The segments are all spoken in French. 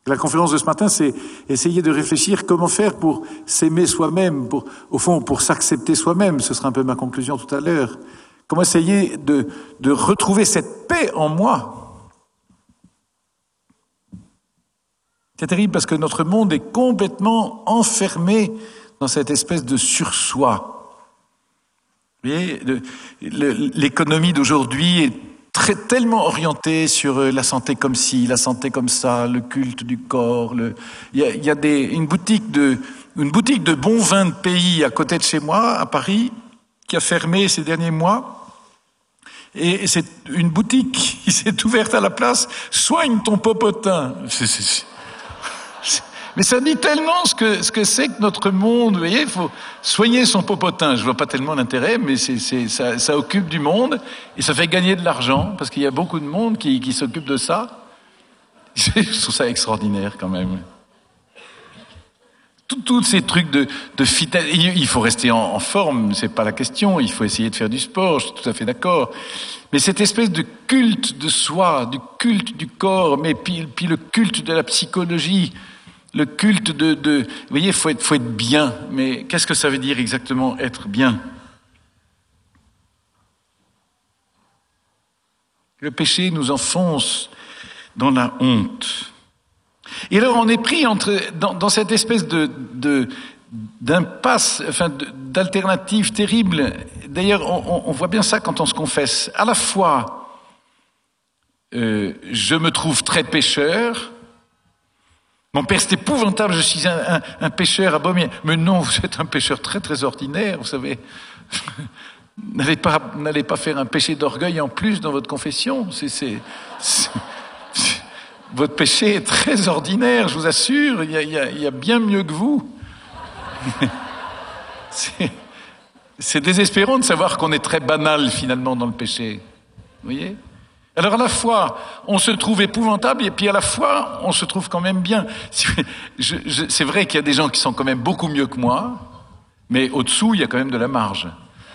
La conférence de ce matin, c'est essayer de réfléchir comment faire pour s'aimer soi-même, au fond, pour s'accepter soi-même. Ce sera un peu ma conclusion tout à l'heure. Comment essayer de retrouver cette paix en moi. C'est terrible parce que notre monde est complètement enfermé dans cette espèce de sursoi. Vous voyez, l'économie d'aujourd'hui est tellement orientée sur la santé comme ci, la santé comme ça, le culte du corps. Il y a une boutique de bons vins de pays à côté de chez moi, à Paris, qui a fermé ces derniers mois. Et c'est une boutique qui s'est ouverte à la place. Soigne ton popotin. Mais ça dit tellement ce que c'est que notre monde. Vous voyez, il faut soigner son popotin. Je vois pas tellement l'intérêt, mais ça occupe du monde et ça fait gagner de l'argent parce qu'il y a beaucoup de monde qui s'occupe de ça. Je trouve ça extraordinaire quand même. Tous ces trucs de fitness, il faut rester en forme, c'est pas la question. Il faut essayer de faire du sport, je suis tout à fait d'accord. Mais cette espèce de culte de soi, du culte du corps, mais puis le culte de la psychologie. Le culte vous voyez, faut être bien. Mais qu'est-ce que ça veut dire exactement être bien? Le péché nous enfonce dans la honte. Et alors on est pris dans cette espèce d'impasse, enfin d'alternative terrible. D'ailleurs, on voit bien ça quand on se confesse. À la fois, je me trouve très pécheur. Mon père, c'est épouvantable, je suis un pécheur abominable. Mais non, vous êtes un pécheur très très ordinaire, vous savez. N'allez pas faire un péché d'orgueil en plus dans votre confession. Votre péché est très ordinaire, je vous assure. Il y a bien mieux que vous. C'est désespérant de savoir qu'on est très banal finalement dans le péché. Vous voyez ? Alors à la fois, on se trouve épouvantable et puis à la fois, on se trouve quand même bien. C'est vrai qu'il y a des gens qui sont quand même beaucoup mieux que moi, mais au-dessous, il y a quand même de la marge.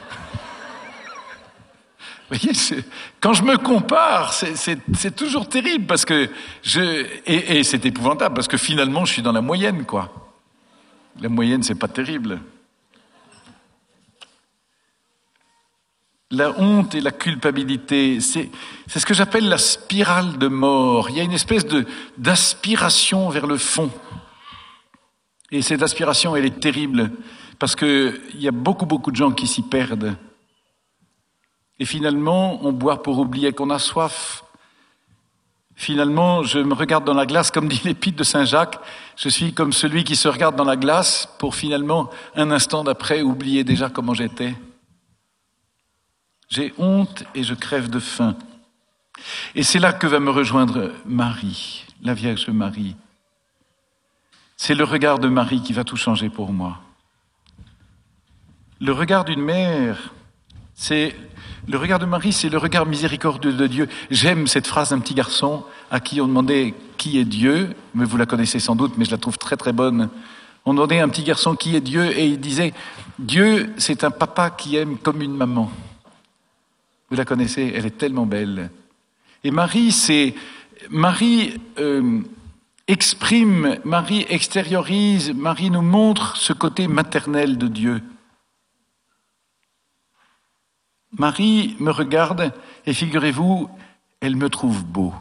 Vous voyez, quand je me compare, c'est toujours terrible parce que et c'est épouvantable parce que finalement, je suis dans la moyenne, quoi. La moyenne, c'est pas terrible. La honte et la culpabilité, c'est ce que j'appelle la spirale de mort. Il y a une espèce d'aspiration vers le fond. Et cette aspiration, elle est terrible, parce qu'il y a beaucoup de gens qui s'y perdent. Et finalement, on boit pour oublier qu'on a soif. Finalement, je me regarde dans la glace, comme dit l'épître de Saint-Jacques, je suis comme celui qui se regarde dans la glace pour finalement, un instant d'après, oublier déjà comment j'étais. J'ai honte et je crève de faim. Et c'est là que va me rejoindre Marie, la Vierge Marie. C'est le regard de Marie qui va tout changer pour moi. Le regard d'une mère, le regard de Marie, c'est le regard miséricordieux de Dieu. J'aime cette phrase d'un petit garçon à qui on demandait qui est Dieu, mais vous la connaissez sans doute, mais je la trouve très très bonne. On demandait à un petit garçon qui est Dieu et il disait « Dieu, c'est un papa qui aime comme une maman ». Vous la connaissez, elle est tellement belle. Et Marie exprime, Marie extériorise, Marie nous montre ce côté maternel de Dieu. Marie me regarde et figurez-vous, elle me trouve beau.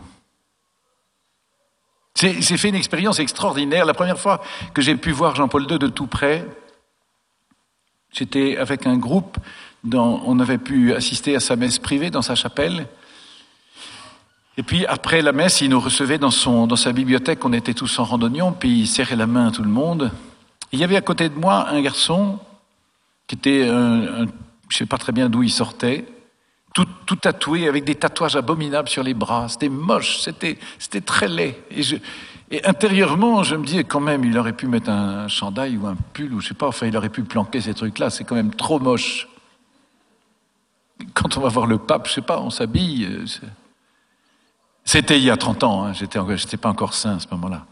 J'ai fait une expérience extraordinaire. La première fois que j'ai pu voir Jean-Paul II de tout près, j'étais avec un groupe, on avait pu assister à sa messe privée dans sa chapelle. Et puis après la messe, il nous recevait dans sa bibliothèque, on était tous en randonnion, puis il serrait la main à tout le monde. Et il y avait à côté de moi un garçon qui était, je ne sais pas très bien d'où il sortait, tout tatoué, avec des tatouages abominables sur les bras. C'était moche, c'était très laid. Et intérieurement, je me disais quand même, il aurait pu mettre un chandail ou un pull, ou je sais pas, enfin il aurait pu planquer ces trucs-là, c'est quand même trop moche. Quand on va voir le pape, je sais pas, on s'habille. C'était il y a 30 ans, hein, j'étais pas encore saint à ce moment-là.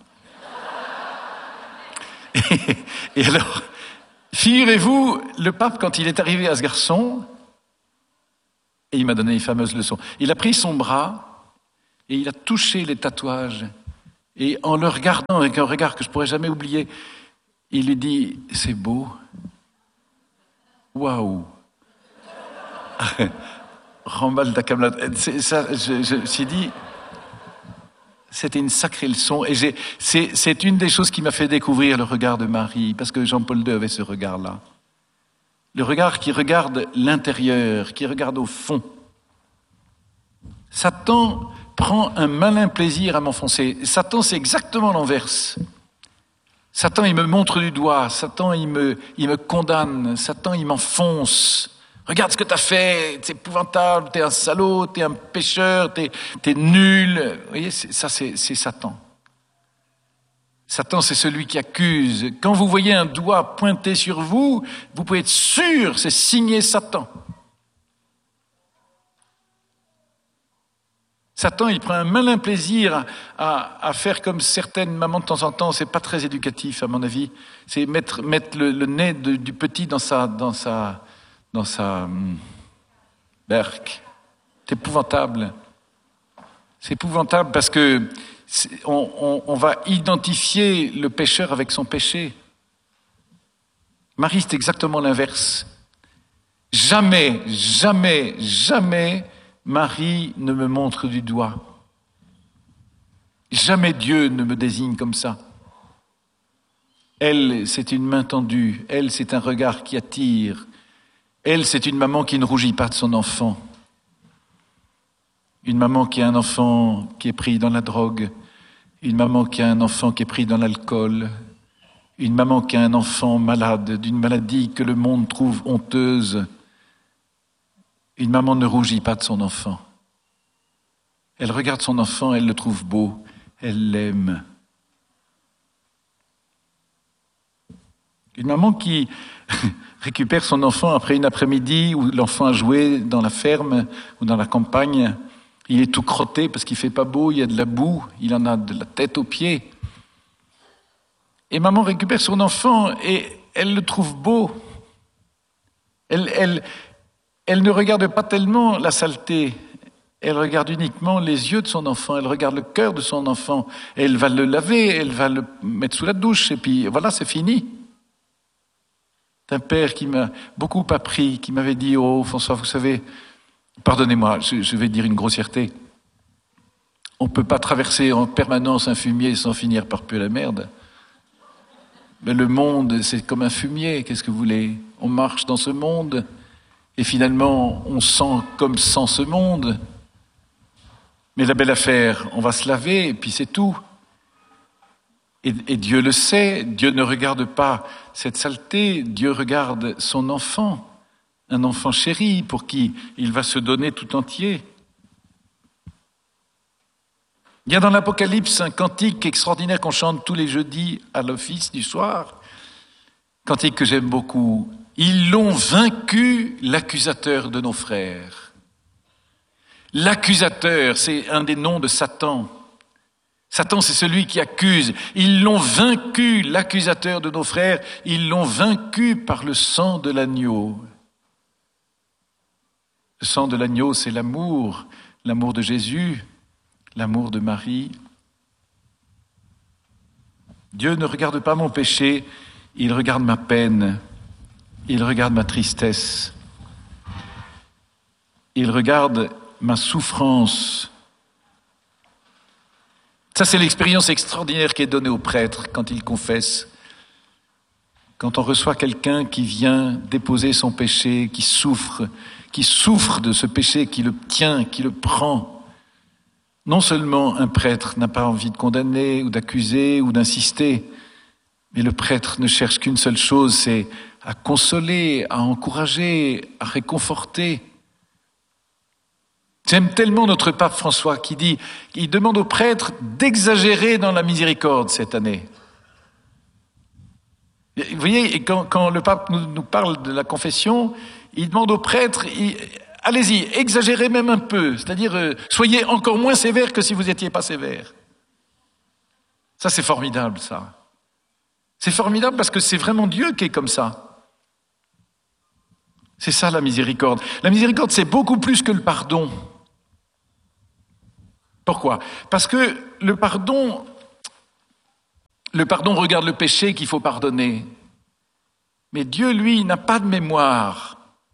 Et alors, figurez-vous, le pape, quand il est arrivé à ce garçon, et il m'a donné les fameuses leçons, il a pris son bras et il a touché les tatouages Et en le regardant avec un regard que je ne pourrais jamais oublier, il lui dit « C'est beau. Waouh !» Rambal Dakamlat. Je me suis dit, c'était une sacrée leçon. Et c'est une des choses qui m'a fait découvrir le regard de Marie, parce que Jean-Paul II avait ce regard-là. Le regard qui regarde l'intérieur, qui regarde au fond. Satan prend un malin plaisir à m'enfoncer. Satan, c'est exactement l'inverse. Satan, il me montre du doigt. Satan, il me condamne. Satan, il m'enfonce. Regarde ce que tu as fait, c'est épouvantable, t'es un salaud, t'es un pécheur, t'es nul. Vous voyez, ça c'est Satan. Satan, c'est celui qui accuse. Quand vous voyez un doigt pointé sur vous, vous pouvez être sûr, c'est signé Satan. Satan, il prend un malin plaisir à faire comme certaines mamans de temps en temps. C'est pas très éducatif, à mon avis. C'est mettre le nez du petit dans sa berque. C'est épouvantable. C'est épouvantable parce que on va identifier le pécheur avec son péché. Marie, c'est exactement l'inverse. Jamais, jamais, jamais Marie ne me montre du doigt. Jamais Dieu ne me désigne comme ça. Elle, c'est une main tendue. Elle, c'est un regard qui attire. Elle, c'est une maman qui ne rougit pas de son enfant. Une maman qui a un enfant qui est pris dans la drogue. Une maman qui a un enfant qui est pris dans l'alcool. Une maman qui a un enfant malade, d'une maladie que le monde trouve honteuse. Une maman ne rougit pas de son enfant. Elle regarde son enfant, elle le trouve beau, elle l'aime. Une maman qui récupère son enfant après une après-midi où l'enfant a joué dans la ferme ou dans la campagne. Il est tout crotté parce qu'il fait pas beau, il y a de la boue, il en a de la tête aux pieds. Et maman récupère son enfant et elle le trouve beau. Elle ne regarde pas tellement la saleté, elle regarde uniquement les yeux de son enfant, elle regarde le cœur de son enfant. Elle va le laver, elle va le mettre sous la douche et puis voilà, c'est fini. C'est un père qui m'a beaucoup appris, qui m'avait dit « Oh François, vous savez, pardonnez-moi, je vais dire une grossièreté. On ne peut pas traverser en permanence un fumier sans finir par puer la merde. Mais le monde, c'est comme un fumier, qu'est-ce que vous voulez? On marche dans ce monde et finalement, on sent comme sans ce monde. Mais la belle affaire, on va se laver et puis c'est tout. Et Dieu le sait, Dieu ne regarde pas cette saleté, Dieu regarde son enfant, un enfant chéri pour qui il va se donner tout entier. Il y a dans l'Apocalypse un cantique extraordinaire qu'on chante tous les jeudis à l'office du soir, cantique que j'aime beaucoup. Ils l'ont vaincu, l'accusateur de nos frères. L'accusateur, c'est un des noms de Satan. Satan, c'est celui qui accuse. Ils l'ont vaincu, l'accusateur de nos frères. Ils l'ont vaincu par le sang de l'agneau. Le sang de l'agneau, c'est l'amour de Jésus, l'amour de Marie. Dieu ne regarde pas mon péché, il regarde ma peine, il regarde ma tristesse, il regarde ma souffrance. Ça, c'est l'expérience extraordinaire qui est donnée aux prêtres quand ils confessent. Quand on reçoit quelqu'un qui vient déposer son péché, qui souffre de ce péché, qui le tient, qui le prend. Non seulement un prêtre n'a pas envie de condamner ou d'accuser ou d'insister, mais le prêtre ne cherche qu'une seule chose, c'est à consoler, à encourager, à réconforter. J'aime tellement notre pape François il demande aux prêtres d'exagérer dans la miséricorde cette année. Vous voyez, quand le pape nous parle de la confession, il demande aux prêtres, allez-y, exagérez même un peu, c'est-à-dire soyez encore moins sévères que si vous n'étiez pas sévères. Ça, c'est formidable, ça. C'est formidable parce que c'est vraiment Dieu qui est comme ça. C'est ça la miséricorde. La miséricorde, c'est beaucoup plus que le pardon. Pourquoi? Parce que le pardon, Le pardon regarde le péché qu'il faut pardonner. Mais Dieu, lui, n'a pas de mémoire.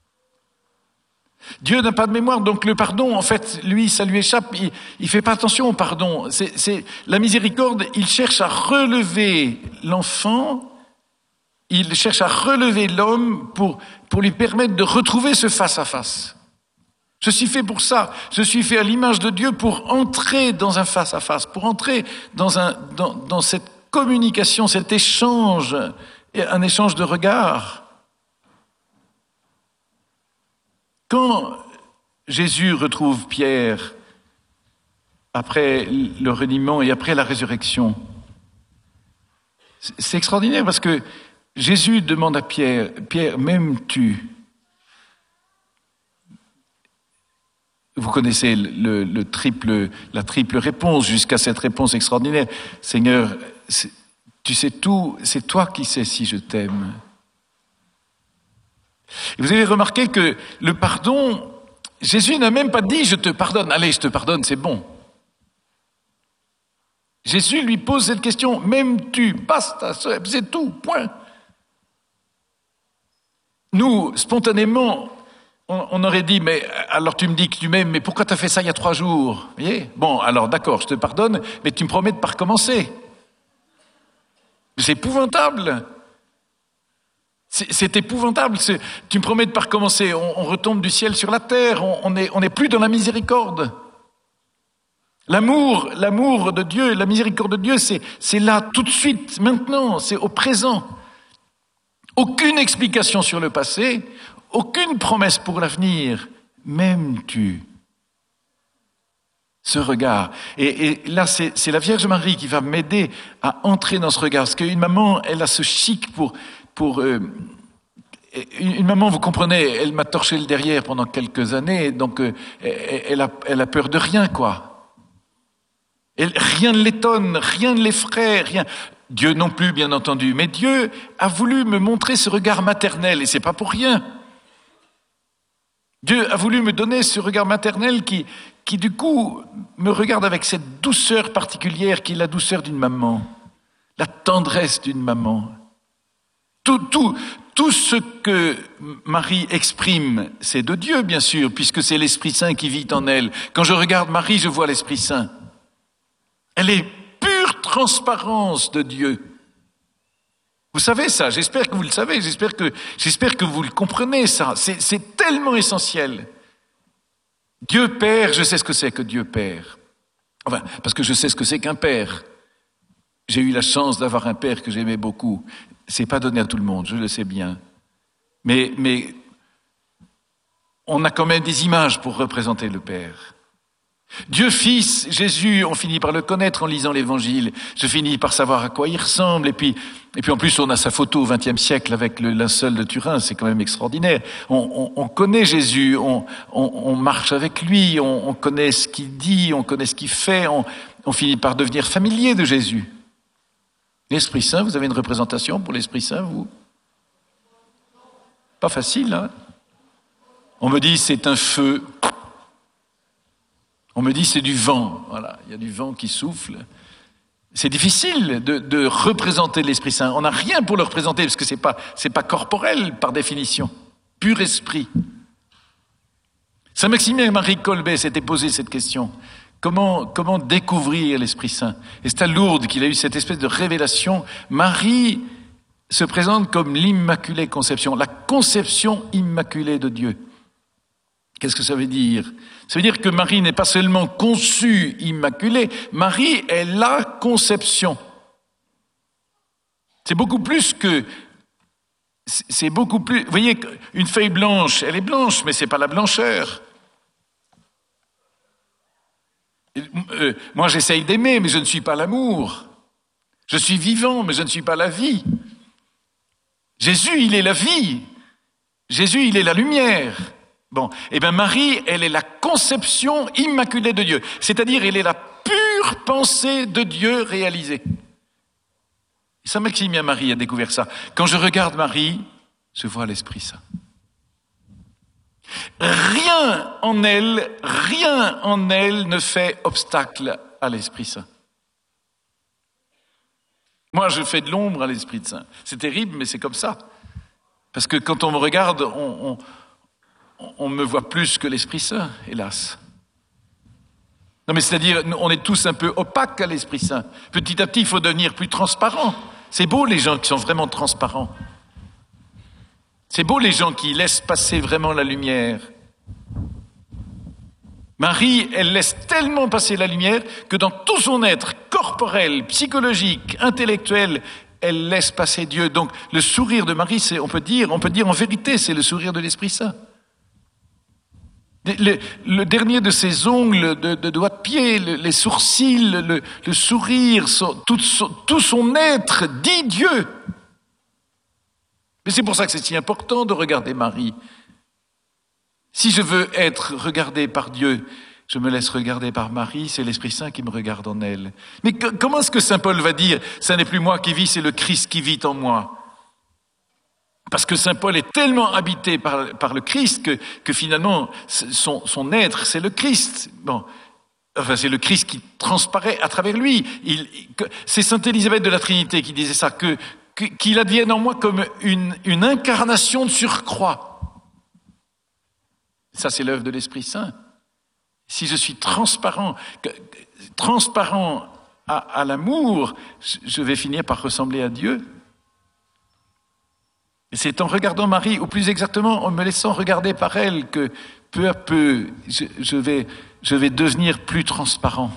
Dieu n'a pas de mémoire, donc le pardon, en fait, lui, ça lui échappe. Il fait pas attention au pardon. C'est la miséricorde. Il cherche à relever l'enfant. Il cherche à relever l'homme pour lui permettre de retrouver ce face-à-face. Je suis fait pour ça. Je suis fait à l'image de Dieu pour entrer dans un face-à-face, pour entrer dans cette communication, cet échange, un échange de regards. Quand Jésus retrouve Pierre après le reniement et après la résurrection, c'est extraordinaire parce que Jésus demande à Pierre, « Pierre, m'aimes-tu » Vous connaissez la triple réponse jusqu'à cette réponse extraordinaire. « Seigneur, tu sais tout, c'est toi qui sais si je t'aime. » Et vous avez remarqué que le pardon, Jésus n'a même pas dit « je te pardonne, allez, je te pardonne, c'est bon ». Jésus lui pose cette question « m'aimes-tu » Basta, c'est tout, point. Nous, spontanément, on aurait dit « mais alors tu me dis que tu m'aimes, mais pourquoi tu as fait ça il y a 3 jours ?» Vous voyez ? Bon, alors d'accord, je te pardonne, mais tu me promets de ne pas recommencer. C'est épouvantable. C'est épouvantable. Tu me promets de ne pas recommencer. On retombe du ciel sur la terre. On n'est plus dans la miséricorde. L'amour de Dieu, la miséricorde de Dieu, c'est là tout de suite, maintenant. C'est au présent. Aucune explication sur le passé, aucune promesse pour l'avenir. M'aimes-tu ? Ce regard. Et là, c'est la Vierge Marie qui va m'aider à entrer dans ce regard. Parce qu'une maman, elle a ce chic pour une maman, vous comprenez, elle m'a torché le derrière pendant quelques années, donc elle a peur de rien, quoi. Rien ne l'étonne, rien ne l'effraie, rien. Dieu non plus, bien entendu. Mais Dieu a voulu me montrer ce regard maternel, et c'est pas pour rien. Dieu a voulu me donner ce regard maternel qui du coup me regarde avec cette douceur particulière qui est la douceur d'une maman, la tendresse d'une maman. Tout ce que Marie exprime, c'est de Dieu, bien sûr, puisque c'est l'Esprit Saint qui vit en elle. Quand je regarde Marie, je vois l'Esprit Saint. Elle est pure transparence de Dieu. Vous savez ça, j'espère que vous le savez, j'espère que vous le comprenez ça. C'est tellement essentiel. Dieu Père, je sais ce que c'est que Dieu Père. Enfin, parce que je sais ce que c'est qu'un père. J'ai eu la chance d'avoir un père que j'aimais beaucoup. C'est pas donné à tout le monde, je le sais bien. Mais on a quand même des images pour représenter le Père. Dieu Fils, Jésus, on finit par le connaître en lisant l'Évangile. Je finis par savoir à quoi il ressemble. Et puis en plus, on a sa photo au XXe siècle avec le linceul de Turin. C'est quand même extraordinaire. On connaît Jésus, on marche avec lui, on connaît ce qu'il dit, on connaît ce qu'il fait. On finit par devenir familier de Jésus. L'Esprit Saint, vous avez une représentation pour l'Esprit Saint, vous ? Pas facile, hein ? On me dit c'est un feu. On me dit c'est du vent. Voilà, il y a du vent qui souffle. C'est difficile de représenter l'Esprit Saint. On n'a rien pour le représenter parce que c'est pas corporel par définition. Pur esprit. Saint-Maximin et Marie Colbet s'étaient posé cette question. Comment découvrir l'Esprit Saint ? Et c'est à Lourdes qu'il a eu cette espèce de révélation. Marie se présente comme l'Immaculée Conception, la conception immaculée de Dieu. Qu'est-ce que ça veut dire ? Ça veut dire que Marie n'est pas seulement conçue immaculée, Marie est la conception. C'est beaucoup plus, vous voyez, une feuille blanche, elle est blanche, mais c'est pas la blancheur. Moi, j'essaye d'aimer, mais je ne suis pas l'amour. Je suis vivant, mais je ne suis pas la vie. Jésus, il est la vie. Jésus, il est la lumière. Bon, eh bien Marie, elle est la conception immaculée de Dieu. C'est-à-dire, elle est la pure pensée de Dieu réalisée. Saint-Maximin Marie a découvert ça. Quand je regarde Marie, je vois l'Esprit Saint. Rien en elle ne fait obstacle à l'Esprit Saint. Moi, je fais de l'ombre à l'Esprit Saint. C'est terrible, mais c'est comme ça. Parce que quand on me regarde, on me voit plus que l'Esprit Saint, hélas. Non, mais c'est-à-dire, on est tous un peu opaques à l'Esprit Saint. Petit à petit, il faut devenir plus transparent. C'est beau les gens qui sont vraiment transparents. C'est beau les gens qui laissent passer vraiment la lumière. Marie, elle laisse tellement passer la lumière que dans tout son être corporel, psychologique, intellectuel, elle laisse passer Dieu. Donc le sourire de Marie, on peut dire en vérité, c'est le sourire de l'Esprit Saint. Le dernier de ses ongles, de doigts de pied, les sourcils, le sourire, tout son être dit Dieu. Mais c'est pour ça que c'est si important de regarder Marie. Si je veux être regardé par Dieu, je me laisse regarder par Marie, c'est l'Esprit Saint qui me regarde en elle. Mais comment est-ce que Saint Paul va dire « ça n'est plus moi qui vis, c'est le Christ qui vit en moi » ? Parce que Saint Paul est tellement habité par le Christ que finalement, son être, c'est le Christ. Bon, enfin, c'est le Christ qui transparaît à travers lui. C'est Sainte Élisabeth de la Trinité qui disait ça, qu'il advienne en moi comme une incarnation de surcroît. Ça, c'est l'œuvre de l'Esprit Saint. Si je suis transparent à l'amour, je vais finir par ressembler à Dieu. Et c'est en regardant Marie, ou plus exactement en me laissant regarder par elle, que peu à peu, je vais devenir plus transparent.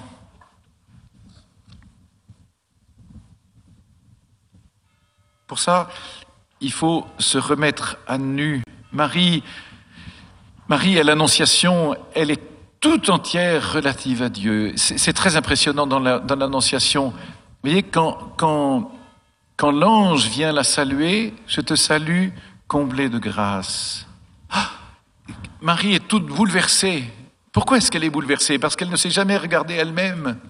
Pour ça, il faut se remettre à nu. Marie, à l'Annonciation, elle est tout entière relative à Dieu. C'est très impressionnant dans l'Annonciation. Vous voyez, quand l'ange vient la saluer, « Je te salue, comblée de grâce ». Marie est toute bouleversée. Pourquoi est-ce qu'elle est bouleversée ? Parce qu'elle ne s'est jamais regardée elle-même.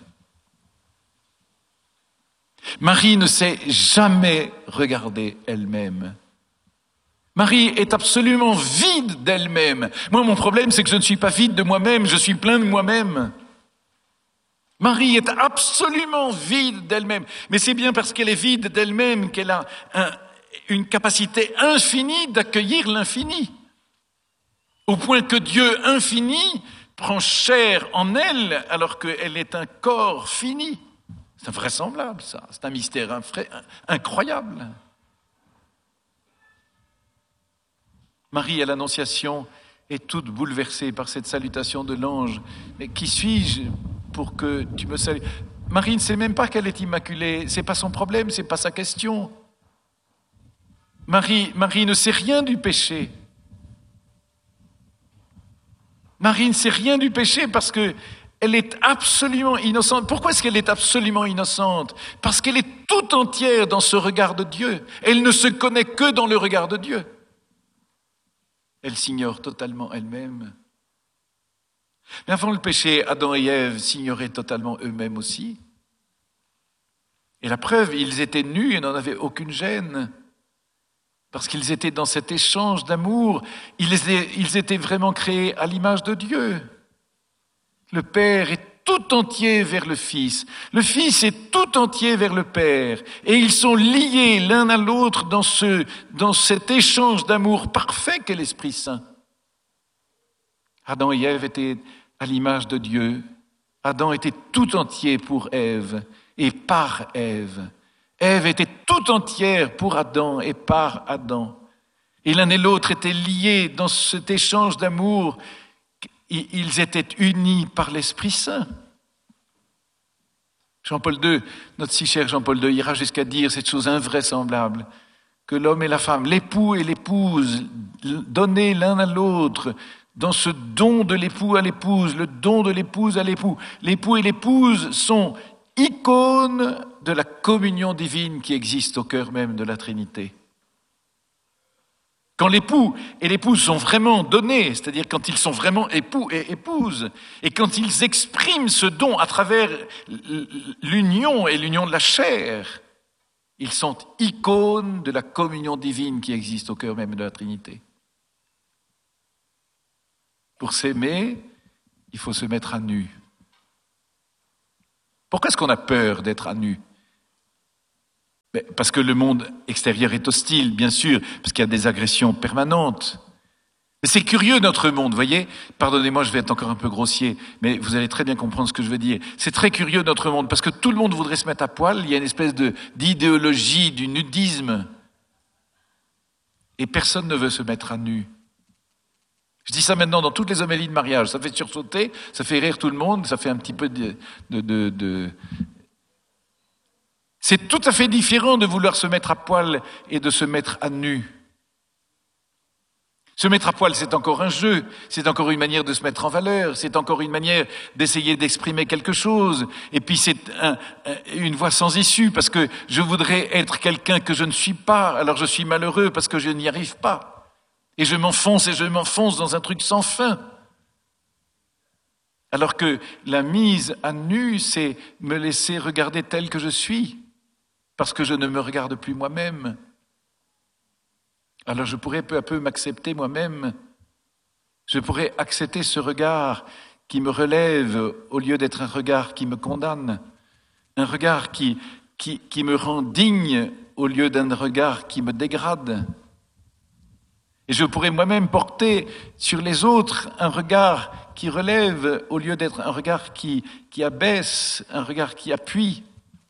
Marie ne s'est jamais regardée elle-même. Marie est absolument vide d'elle-même. Moi, mon problème, c'est que je ne suis pas vide de moi-même, je suis plein de moi-même. Marie est absolument vide d'elle-même. Mais c'est bien parce qu'elle est vide d'elle-même qu'elle a une capacité infinie d'accueillir l'infini. Au point que Dieu infini prend chair en elle alors qu'elle est un corps fini. C'est invraisemblable, ça. C'est un mystère incroyable. Marie, à l'Annonciation, est toute bouleversée par cette salutation de l'ange. Mais qui suis-je pour que tu me salues ? Marie ne sait même pas qu'elle est immaculée. C'est pas son problème, c'est pas sa question. Marie ne sait rien du péché. Marie ne sait rien du péché parce que elle est absolument innocente. Pourquoi est-ce qu'elle est absolument innocente ? Parce qu'elle est tout entière dans ce regard de Dieu. Elle ne se connaît que dans le regard de Dieu. Elle s'ignore totalement elle-même. Mais avant le péché, Adam et Ève s'ignoraient totalement eux-mêmes aussi. Et la preuve, ils étaient nus et n'en avaient aucune gêne. Parce qu'ils étaient dans cet échange d'amour. Ils étaient vraiment créés à l'image de Dieu. Le Père est tout entier vers le Fils. Le Fils est tout entier vers le Père. Et ils sont liés l'un à l'autre dans cet échange d'amour parfait qu'est l'Esprit Saint. Adam et Ève étaient à l'image de Dieu. Adam était tout entier pour Ève et par Ève. Ève était tout entière pour Adam et par Adam. Et l'un et l'autre étaient liés dans cet échange d'amour. Ils étaient unis par l'Esprit Saint. Jean-Paul II, notre si cher Jean-Paul II, ira jusqu'à dire cette chose invraisemblable, que l'homme et la femme, l'époux et l'épouse, donnés l'un à l'autre, dans ce don de l'époux à l'épouse, le don de l'épouse à l'époux. L'époux et l'épouse sont icônes de la communion divine qui existe au cœur même de la Trinité. Quand l'époux et l'épouse sont vraiment donnés, c'est-à-dire quand ils sont vraiment époux et épouses, et quand ils expriment ce don à travers l'union et l'union de la chair, ils sont icônes de la communion divine qui existe au cœur même de la Trinité. Pour s'aimer, il faut se mettre à nu. Pourquoi est-ce qu'on a peur d'être à nu ? Mais parce que le monde extérieur est hostile, bien sûr, parce qu'il y a des agressions permanentes. Mais c'est curieux notre monde, voyez. Pardonnez-moi, je vais être encore un peu grossier, mais vous allez très bien comprendre ce que je veux dire. C'est très curieux notre monde, parce que tout le monde voudrait se mettre à poil, il y a une espèce d'idéologie, du nudisme. Et personne ne veut se mettre à nu. Je dis ça maintenant dans toutes les homélies de mariage, ça fait sursauter, ça fait rire tout le monde, ça fait un petit peu de... C'est tout à fait différent de vouloir se mettre à poil et de se mettre à nu. Se mettre à poil, c'est encore un jeu, c'est encore une manière de se mettre en valeur, c'est encore une manière d'essayer d'exprimer quelque chose. Et puis c'est une voie sans issue, parce que je voudrais être quelqu'un que je ne suis pas, alors je suis malheureux parce que je n'y arrive pas. Et je m'enfonce dans un truc sans fin. Alors que la mise à nu, c'est me laisser regarder tel que je suis, parce que je ne me regarde plus moi-même. Alors je pourrais peu à peu m'accepter moi-même. Je pourrais accepter ce regard qui me relève au lieu d'être un regard qui me condamne. Un regard qui me rend digne au lieu d'un regard qui me dégrade. Et je pourrais moi-même porter sur les autres un regard qui relève au lieu d'être un regard qui abaisse, un regard qui appuie.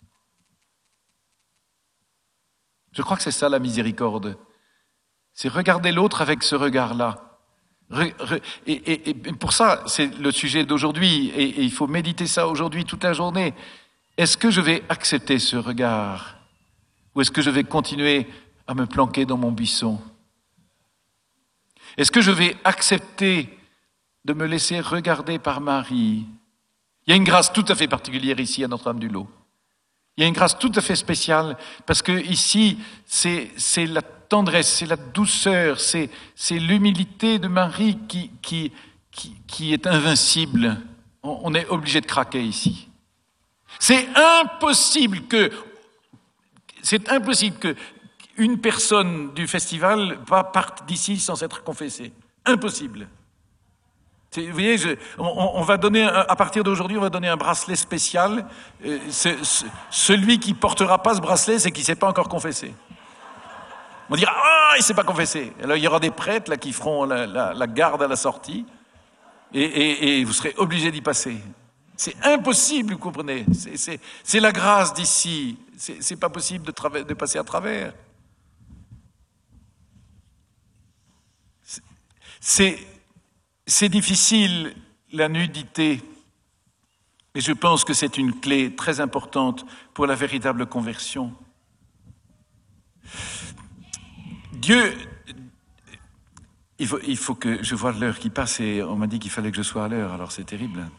Je crois que c'est ça la miséricorde. C'est regarder l'autre avec ce regard-là. Et pour ça, c'est le sujet d'aujourd'hui, et il faut méditer ça aujourd'hui toute la journée. Est-ce que je vais accepter ce regard? Ou est-ce que je vais continuer à me planquer dans mon buisson? Est-ce que je vais accepter de me laisser regarder par Marie? Il y a une grâce tout à fait particulière ici à Notre-Dame-du-Lot. Il y a une grâce tout à fait spéciale, parce que ici, c'est la tendresse, c'est la douceur, c'est l'humilité de Marie qui est invincible. On est obligé de craquer ici. C'est impossible que une personne du festival parte d'ici sans s'être confessée. Impossible. Vous voyez, on va donner, à partir d'aujourd'hui, on va donner un bracelet spécial. Celui qui portera pas ce bracelet, c'est qu'il ne s'est pas encore confessé. On dira, il ne s'est pas confessé. Alors, il y aura des prêtres là, qui feront la garde à la sortie, et vous serez obligés d'y passer. C'est impossible, vous comprenez. C'est la grâce d'ici. C'est pas possible de passer à travers. C'est difficile, la nudité, mais je pense que c'est une clé très importante pour la véritable conversion. Dieu, il faut que je voie l'heure qui passe et on m'a dit qu'il fallait que je sois à l'heure, alors c'est terrible.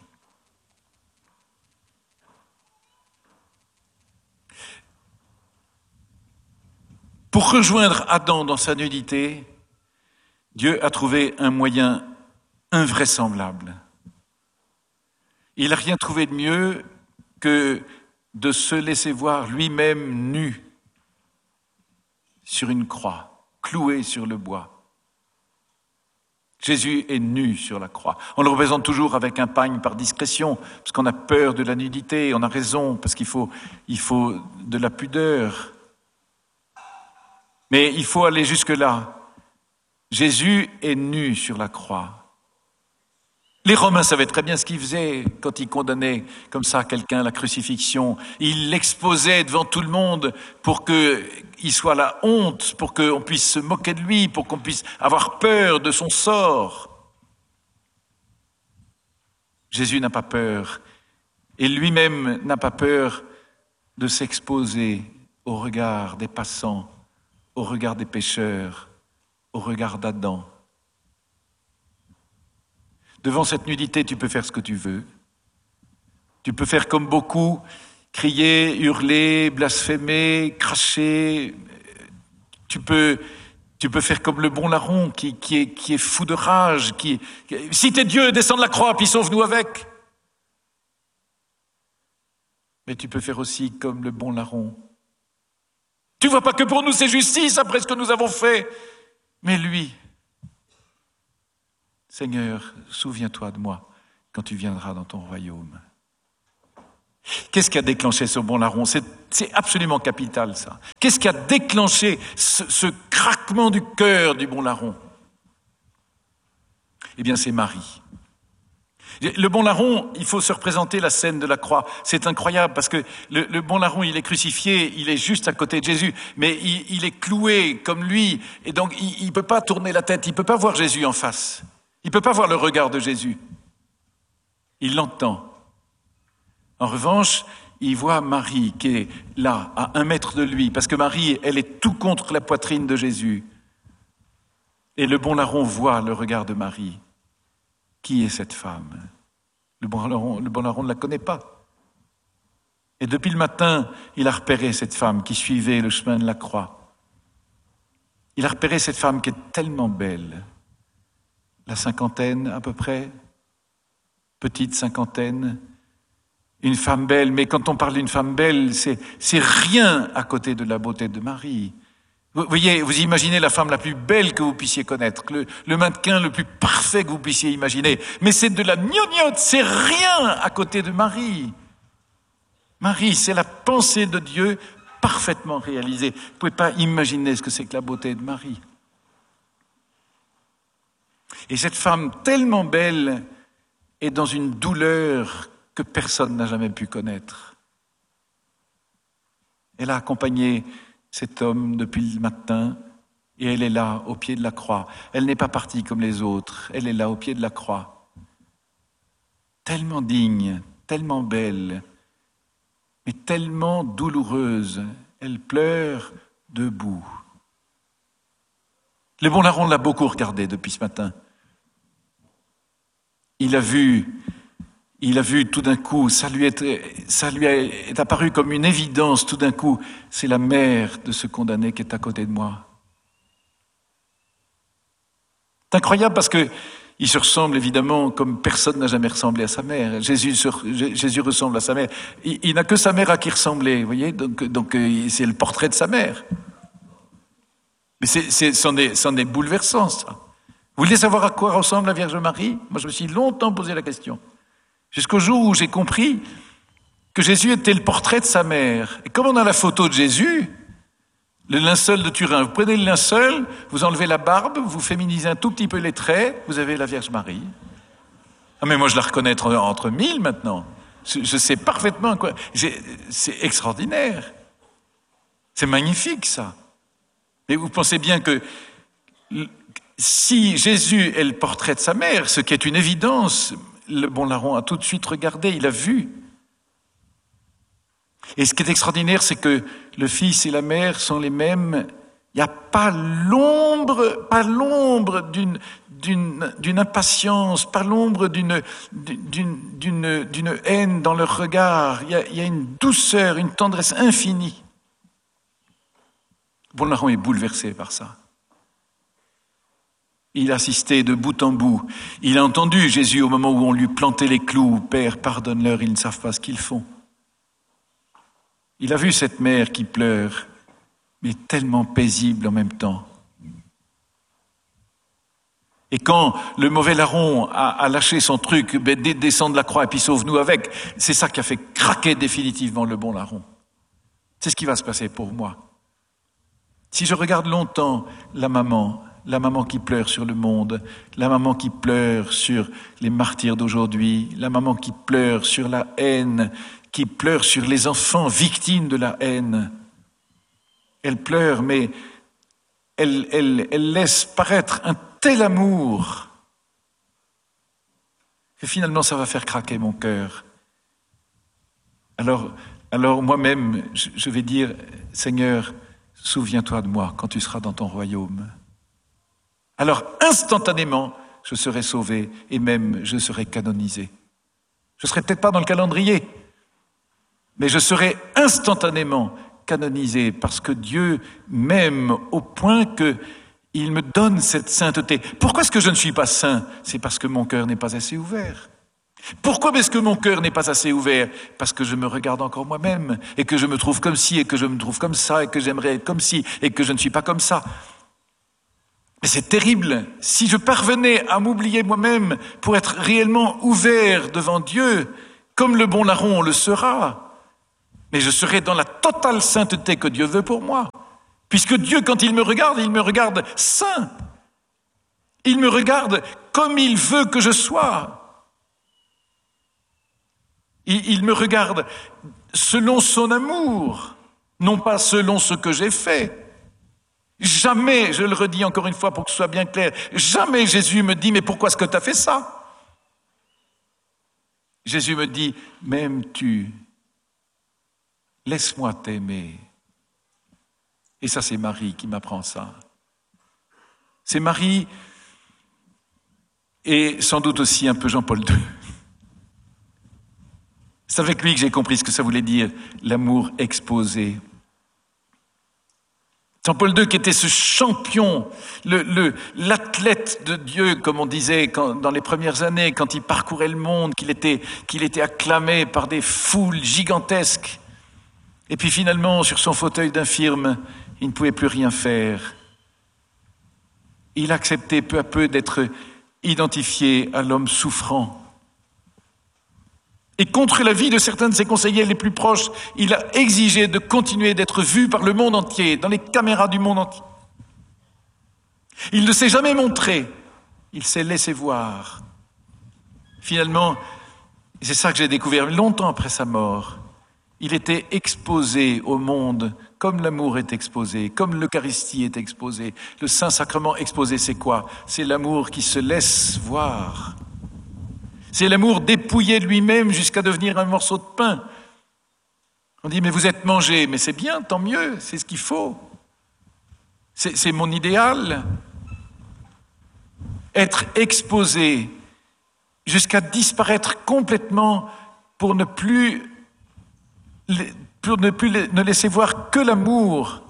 Pour rejoindre Adam dans sa nudité, Dieu a trouvé un moyen invraisemblable. Il n'a rien trouvé de mieux que de se laisser voir lui-même nu sur une croix, cloué sur le bois. Jésus est nu sur la croix. On le représente toujours avec un pagne par discrétion, parce qu'on a peur de la nudité, on a raison, parce qu'il faut de la pudeur. Mais il faut aller jusque-là. Jésus est nu sur la croix. Les Romains savaient très bien ce qu'ils faisaient quand ils condamnaient comme ça quelqu'un à la crucifixion. Ils l'exposaient devant tout le monde pour qu'il soit la honte, pour qu'on puisse se moquer de lui, pour qu'on puisse avoir peur de son sort. Jésus n'a pas peur, et lui-même n'a pas peur de s'exposer au regard des passants, au regard des pécheurs, au regard d'Adam. Devant cette nudité, tu peux faire ce que tu veux. Tu peux faire comme beaucoup, crier, hurler, blasphémer, cracher. Tu peux faire comme le bon larron qui est fou de rage. Si t'es Dieu, descends de la croix, puis sauve-nous avec. Mais tu peux faire aussi comme le bon larron. Tu vois pas que pour nous c'est justice après ce que nous avons fait. Mais lui, Seigneur, souviens-toi de moi quand tu viendras dans ton royaume. Qu'est-ce qui a déclenché ce bon larron? C'est absolument capital, ça. Qu'est-ce qui a déclenché ce craquement du cœur du bon larron? Eh bien, c'est Marie. Le bon larron, il faut se représenter la scène de la croix. C'est incroyable parce que le bon larron, il est crucifié, il est juste à côté de Jésus, mais il est cloué comme lui, et donc il ne peut pas tourner la tête, il ne peut pas voir Jésus en face. Il ne peut pas voir le regard de Jésus. Il l'entend. En revanche, il voit Marie qui est là, à 1 mètre de lui, parce que Marie, elle est tout contre la poitrine de Jésus. Et le bon larron voit le regard de Marie. Qui est cette femme? Le bon larron ne la connaît pas. Et depuis le matin, il a repéré cette femme qui suivait le chemin de la croix. Il a repéré cette femme qui est tellement belle. La cinquantaine à peu près, petite cinquantaine. Une femme belle, mais quand on parle d'une femme belle, c'est rien à côté de la beauté de Marie. Vous voyez, vous imaginez la femme la plus belle que vous puissiez connaître, le mannequin le plus parfait que vous puissiez imaginer, mais c'est de la gnognotte, c'est rien à côté de Marie. Marie, c'est la pensée de Dieu parfaitement réalisée. Vous ne pouvez pas imaginer ce que c'est que la beauté de Marie. Et cette femme tellement belle est dans une douleur que personne n'a jamais pu connaître. Elle a accompagné cet homme depuis le matin et elle est là au pied de la croix. Elle n'est pas partie comme les autres, elle est là au pied de la croix. Tellement digne, tellement belle, mais tellement douloureuse. Elle pleure debout. Le bon larron l'a beaucoup regardé depuis ce matin. Il a vu tout d'un coup, ça lui est apparu comme une évidence, tout d'un coup, c'est la mère de ce condamné qui est à côté de moi. C'est incroyable parce que il se ressemble évidemment comme personne n'a jamais ressemblé à sa mère. Jésus ressemble à sa mère. Il n'a que sa mère à qui ressembler, vous voyez, donc c'est le portrait de sa mère. Mais c'en est bouleversant, ça. Vous voulez savoir à quoi ressemble la Vierge Marie? Moi, je me suis longtemps posé la question. Jusqu'au jour où j'ai compris que Jésus était le portrait de sa mère. Et comme on a la photo de Jésus, le linceul de Turin, vous prenez le linceul, vous enlevez la barbe, vous féminisez un tout petit peu les traits, vous avez la Vierge Marie. Ah mais moi je la reconnais entre mille maintenant. Je sais parfaitement quoi. C'est extraordinaire. C'est magnifique ça. Et vous pensez bien que si Jésus est le portrait de sa mère, ce qui est une évidence, le bon larron a tout de suite regardé, il a vu. Et ce qui est extraordinaire, c'est que le fils et la mère sont les mêmes. Il n'y a pas l'ombre d'une impatience, pas l'ombre d'une haine dans leur regard. Il y a une douceur, une tendresse infinie. Bon larron est bouleversé par ça. Il assistait de bout en bout. Il a entendu Jésus au moment où on lui plantait les clous. « Père, pardonne-leur, ils ne savent pas ce qu'ils font. » Il a vu cette mère qui pleure, mais tellement paisible en même temps. Et quand le mauvais larron a lâché son truc, descend de la croix et puis sauve-nous avec, c'est ça qui a fait craquer définitivement le bon larron. C'est ce qui va se passer pour moi. Si je regarde longtemps la maman qui pleure sur le monde, la maman qui pleure sur les martyrs d'aujourd'hui, la maman qui pleure sur la haine, qui pleure sur les enfants victimes de la haine. Elle pleure, mais elle laisse paraître un tel amour que finalement ça va faire craquer mon cœur. Alors moi-même, je vais dire, Seigneur, souviens-toi de moi quand tu seras dans ton royaume. Alors instantanément, je serai sauvé et même je serai canonisé. Je ne serai peut-être pas dans le calendrier, mais je serai instantanément canonisé parce que Dieu m'aime au point qu'il me donne cette sainteté. Pourquoi est-ce que je ne suis pas saint? C'est parce que mon cœur n'est pas assez ouvert. Pourquoi est-ce que mon cœur n'est pas assez ouvert? Parce que je me regarde encore moi-même et que je me trouve comme ci et que je me trouve comme ça et que j'aimerais être comme ci et que je ne suis pas comme ça. Mais c'est terrible. Si je parvenais à m'oublier moi-même pour être réellement ouvert devant Dieu, Comme le bon larron, on le sera. Mais je serai dans la totale sainteté que Dieu veut pour moi. Puisque Dieu, quand il me regarde saint. Il me regarde comme il veut que je sois. Il me regarde selon son amour, non pas selon ce que j'ai fait. Jamais, je le redis encore une fois pour que ce soit bien clair, jamais Jésus me dit « Mais pourquoi est-ce que tu as fait ça ?» Jésus me dit « M'aimes-tu ? Laisse-moi t'aimer. » Et ça, c'est Marie qui m'apprend ça. C'est Marie et sans doute aussi un peu Jean-Paul II. C'est avec lui que j'ai compris ce que ça voulait dire, l'amour exposé. Jean-Paul II qui était ce champion, l'athlète de Dieu, comme on disait dans les premières années, quand il parcourait le monde, qu'il était acclamé par des foules gigantesques. Et puis finalement, sur son fauteuil d'infirme, il ne pouvait plus rien faire. Il acceptait peu à peu d'être identifié à l'homme souffrant. Et contre l'avis de certains de ses conseillers les plus proches, il a exigé de continuer d'être vu par le monde entier, dans les caméras du monde entier. Il ne s'est jamais montré, il s'est laissé voir. Finalement, c'est ça que j'ai découvert longtemps après sa mort, il était exposé au monde comme l'amour est exposé, comme l'Eucharistie est exposée. Le Saint-Sacrement exposé, c'est quoi ? C'est l'amour qui se laisse voir. C'est l'amour dépouillé de lui-même jusqu'à devenir un morceau de pain. On dit, mais vous êtes mangé, mais c'est bien, tant mieux, c'est ce qu'il faut. C'est mon idéal. Être exposé jusqu'à disparaître complètement pour ne laisser voir que l'amour.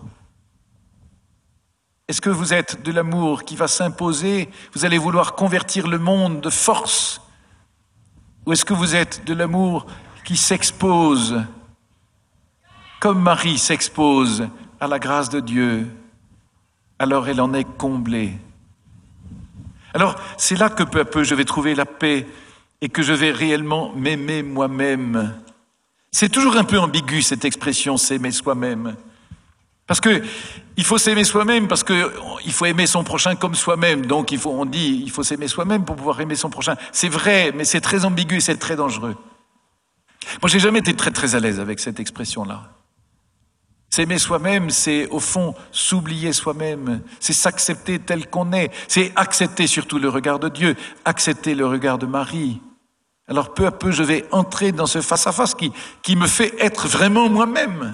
Est-ce que vous êtes de l'amour qui va s'imposer ? Vous allez vouloir convertir le monde de force ? Ou est-ce que vous êtes de l'amour qui s'expose, comme Marie s'expose à la grâce de Dieu, alors elle en est comblée. Alors c'est là que peu à peu je vais trouver la paix et que je vais réellement m'aimer moi-même. C'est toujours un peu ambigu cette expression, s'aimer soi-même. Parce que il faut s'aimer soi-même, parce que il faut aimer son prochain comme soi-même. Donc on dit il faut s'aimer soi-même pour pouvoir aimer son prochain. C'est vrai, mais c'est très ambigu et c'est très dangereux. Moi, j'ai jamais été très très à l'aise avec cette expression-là. S'aimer soi-même, c'est au fond s'oublier soi-même, c'est s'accepter tel qu'on est, c'est accepter surtout le regard de Dieu, accepter le regard de Marie. Alors peu à peu, je vais entrer dans ce face-à-face qui me fait être vraiment moi-même.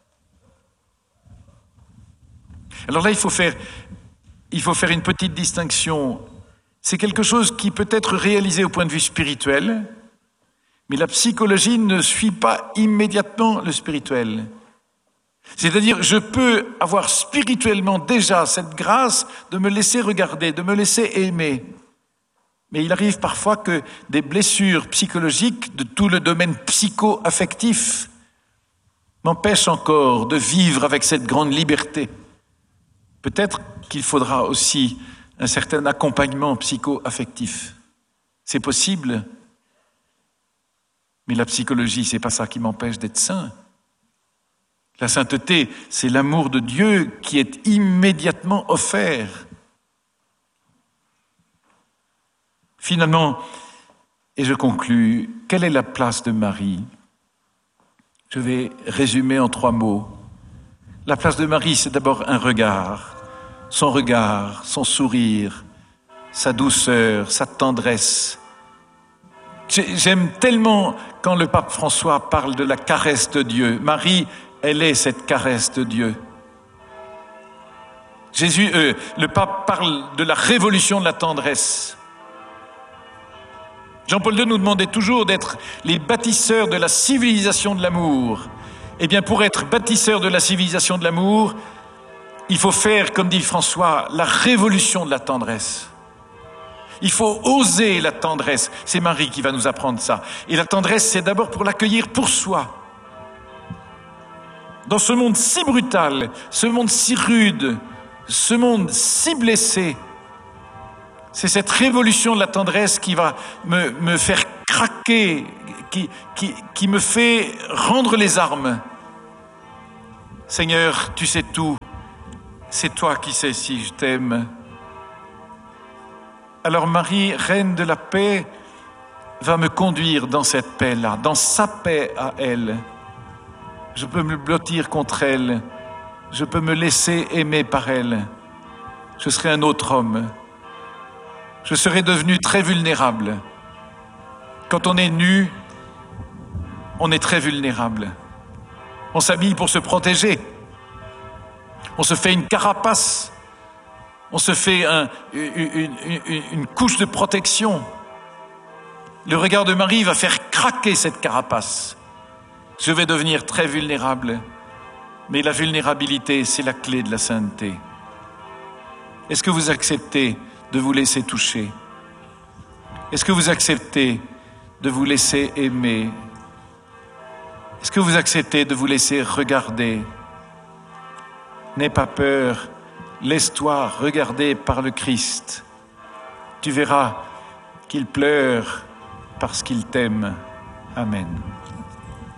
Alors là, il faut faire une petite distinction. C'est quelque chose qui peut être réalisé au point de vue spirituel, mais la psychologie ne suit pas immédiatement le spirituel. C'est-à-dire, je peux avoir spirituellement déjà cette grâce de me laisser regarder, de me laisser aimer. Mais il arrive parfois que des blessures psychologiques de tout le domaine psycho-affectif m'empêchent encore de vivre avec cette grande liberté. Peut-être qu'il faudra aussi un certain accompagnement psycho-affectif. C'est possible, mais la psychologie, c'est pas ça qui m'empêche d'être saint. La sainteté, c'est l'amour de Dieu qui est immédiatement offert. Finalement, et je conclus, quelle est la place de Marie ? Je vais résumer en 3 mots. La place de Marie, c'est d'abord un regard, son sourire, sa douceur, sa tendresse. J'aime tellement quand le pape François parle de la caresse de Dieu. Marie, elle est cette caresse de Dieu. Le pape parle de la révolution de la tendresse. Jean-Paul II nous demandait toujours d'être les bâtisseurs de la civilisation de l'amour. Eh bien, pour être bâtisseur de la civilisation de l'amour, il faut faire, comme dit François, la révolution de la tendresse. Il faut oser la tendresse. C'est Marie qui va nous apprendre ça. Et la tendresse, c'est d'abord pour l'accueillir pour soi. Dans ce monde si brutal, ce monde si rude, ce monde si blessé, c'est cette révolution de la tendresse qui va me faire craquer, qui me fait rendre les armes. Seigneur, tu sais tout. C'est toi qui sais si je t'aime. Alors Marie, reine de la paix, va me conduire dans cette paix-là, dans sa paix à elle. Je peux me blottir contre elle. Je peux me laisser aimer par elle. Je serai un autre homme. Je serai devenu très vulnérable. Quand on est nu, on est très vulnérable. On s'habille pour se protéger. On se fait une carapace. On se fait une couche de protection. Le regard de Marie va faire craquer cette carapace. Je vais devenir très vulnérable. Mais la vulnérabilité, c'est la clé de la sainteté. Est-ce que vous acceptez de vous laisser toucher? Est-ce que vous acceptez de vous laisser aimer? Est-ce que vous acceptez de vous laisser regarder? N'aie pas peur, laisse-toi regarder par le Christ. Tu verras qu'il pleure parce qu'il t'aime. Amen.